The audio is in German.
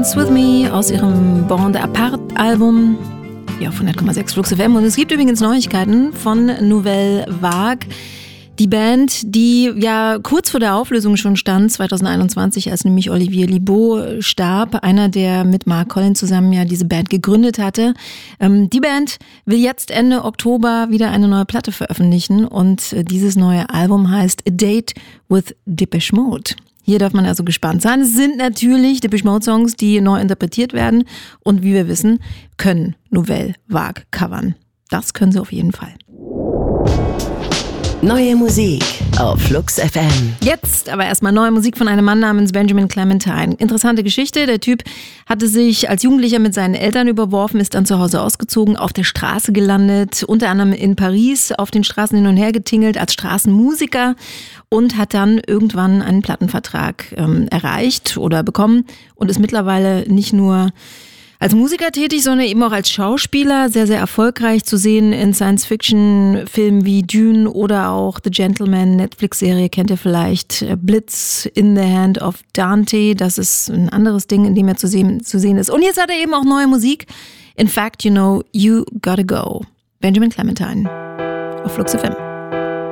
Dance With Me aus ihrem Bande Apart Album. Ja, auf 100,6 Flux FM. Und es gibt übrigens Neuigkeiten von Nouvelle Vague. Die Band, die ja kurz vor der Auflösung schon stand, 2021, als nämlich Olivier Libaud starb, einer, der mit Mark Collins zusammen ja diese Band gegründet hatte. Die Band will jetzt Ende Oktober wieder eine neue Platte veröffentlichen und dieses neue Album heißt A Date with Depeche Mode. Hier darf man also gespannt sein. Es sind natürlich Depeche Mode Songs, die neu interpretiert werden und wie wir wissen, können Nouvelle Vague covern. Das können sie auf jeden Fall. Neue Musik auf Flux FM. Jetzt aber erstmal neue Musik von einem Mann namens Benjamin Clementine. Interessante Geschichte. Der Typ hatte sich als Jugendlicher mit seinen Eltern überworfen, ist dann zu Hause ausgezogen, auf der Straße gelandet, unter anderem in Paris, auf den Straßen hin und her getingelt als Straßenmusiker und hat dann irgendwann einen Plattenvertrag erreicht oder bekommen und ist mittlerweile nicht nur als Musiker tätig, sondern eben auch als Schauspieler, sehr, sehr erfolgreich zu sehen in Science-Fiction-Filmen wie Dune oder auch The Gentleman, Netflix-Serie kennt ihr vielleicht, Blitz in the Hand of Dante, das ist ein anderes Ding, in dem er zu sehen ist. Und jetzt hat er eben auch neue Musik. In fact, you know, you gotta go. Benjamin Clementine auf Flux FM.